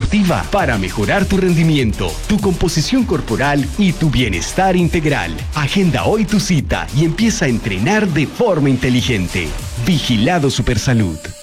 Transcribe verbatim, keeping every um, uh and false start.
deportiva para mejorar tu rendimiento, tu composición corporal y tu bienestar integral. Agenda hoy tu cita y empieza a entrenar de forma inteligente. Vigilado Supersalud.